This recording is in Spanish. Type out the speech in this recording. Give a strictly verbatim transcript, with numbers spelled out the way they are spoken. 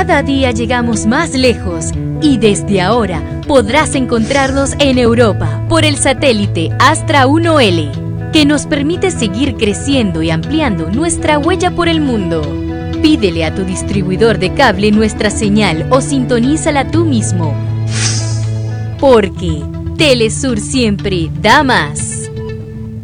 Cada día llegamos más lejos y desde ahora podrás encontrarnos en Europa por el satélite Astra uno L, que nos permite seguir creciendo y ampliando nuestra huella por el mundo. Pídele a tu distribuidor de cable nuestra señal o sintonízala tú mismo, porque Telesur siempre da más.